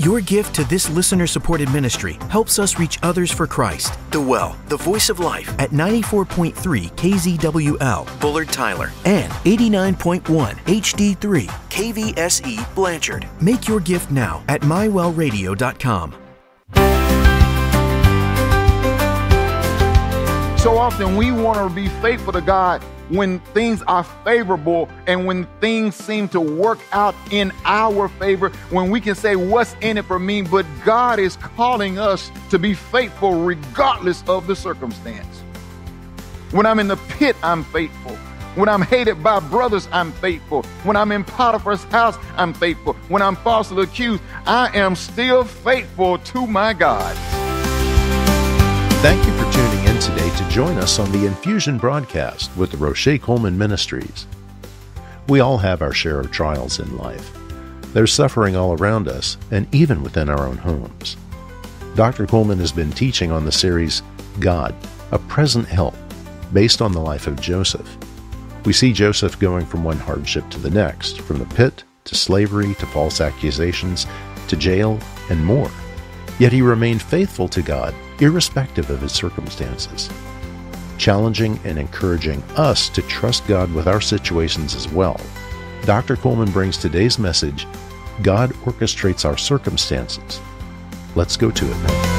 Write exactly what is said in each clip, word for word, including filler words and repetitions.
Your gift to this listener-supported ministry helps us reach others for Christ. The Well, the voice of life, at ninety-four point three K Z W L, Bullard Tyler, and eighty-nine point one H D three K V S E, Blanchard. Make your gift now at my well radio dot com. So often we want to be faithful to God when things are favorable and when things seem to work out in our favor, when we can say, what's in it for me? But God is calling us to be faithful regardless of the circumstance. When I'm in the pit, I'm faithful. When I'm hated by brothers, I'm faithful. When I'm in Potiphar's house, I'm faithful. When I'm falsely accused, I am still faithful to my God. Thank you for tuning in today to join us on the Infusion broadcast with the Roche Coleman Ministries. We all have our share of trials in life. There's suffering all around us and even within our own homes. Doctor Coleman has been teaching on the series, God, a Present Help, based on the life of Joseph. We see Joseph going from one hardship to the next, from the pit to slavery to false accusations to jail and more. Yet he remained faithful to God, irrespective of his circumstances, challenging and encouraging us to trust God with our situations as well. Doctor Coleman brings today's message, God orchestrates our circumstances. Let's go to it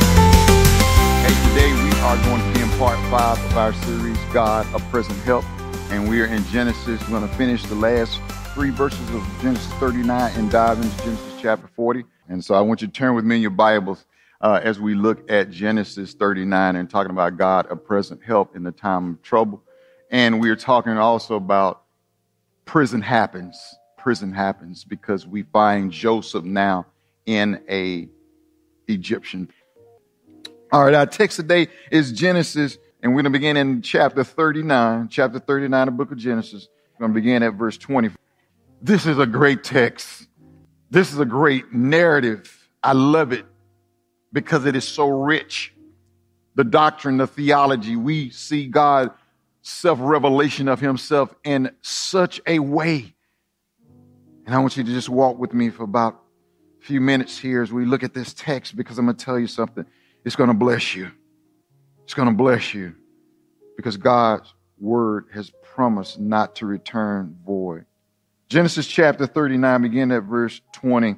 now. Hey, today we are going to be in part five of our series, God, a Present Help. And we are in Genesis. We're going to finish the last three verses of Genesis thirty-nine and dive into Genesis chapter forty. And so I want you to turn with me in your Bibles Uh, as we look at Genesis thirty-nine and talking about God, a present help in the time of trouble. And we are talking also about prison happens. Prison happens because we find Joseph now in a Egyptian. All right, our text today is Genesis, and we're going to begin in chapter thirty-nine, chapter thirty-nine of the book of Genesis. We're going to begin at verse twenty. This is a great text. This is a great narrative. I love it, because it is so rich. The doctrine, the theology, we see God's self-revelation of himself in such a way. And I want you to just walk with me for about a few minutes here as we look at this text, because I'm going to tell you something. It's going to bless you. It's going to bless you because God's word has promised not to return void. Genesis chapter thirty-nine, begin at verse twenty.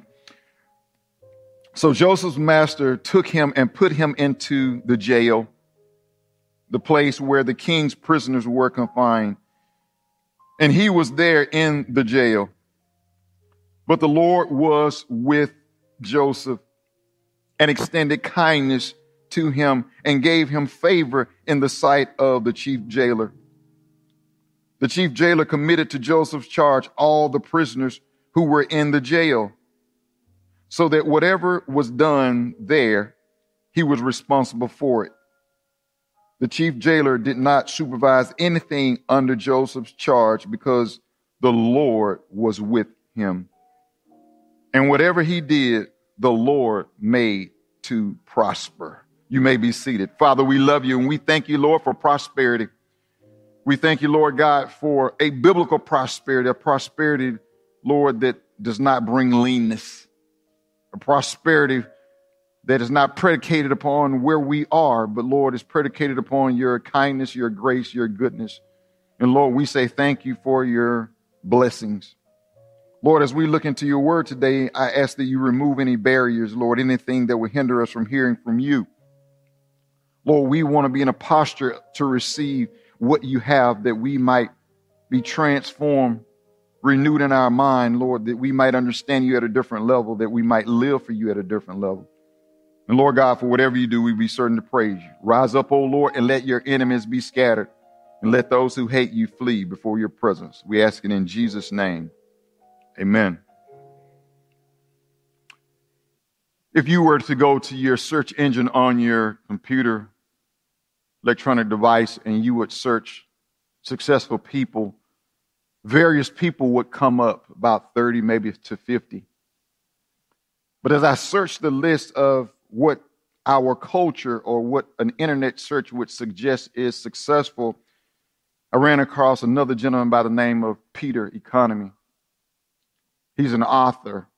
So Joseph's master took him and put him into the jail, the place where the king's prisoners were confined. And he was there in the jail. But the Lord was with Joseph and extended kindness to him and gave him favor in the sight of the chief jailer. The chief jailer committed to Joseph's charge all the prisoners who were in the jail, so that whatever was done there, he was responsible for it. The chief jailer did not supervise anything under Joseph's charge because the Lord was with him. And whatever he did, the Lord made to prosper. You may be seated. Father, we love you and we thank you, Lord, for prosperity. We thank you, Lord God, for a biblical prosperity, a prosperity, Lord, that does not bring leanness. A prosperity that is not predicated upon where we are, but Lord, is predicated upon your kindness, your grace, your goodness. And Lord, we say thank you for your blessings. Lord, as we look into your word today, I ask that you remove any barriers, Lord, anything that will hinder us from hearing from you. Lord, we want to be in a posture to receive what you have, that we might be transformed, renewed in our mind, Lord, that we might understand you at a different level, that we might live for you at a different level. And Lord God, for whatever you do, we be certain to praise you. Rise up, O Lord, and let your enemies be scattered, and let those who hate you flee before your presence. We ask it in Jesus' name. Amen. If you were to go to your search engine on your computer, electronic device, and you would search successful people, various people would come up, about thirty, maybe to fifty. But as I searched the list of what our culture or what an internet search would suggest is successful, I ran across another gentleman by the name of Peter Economy. He's an author.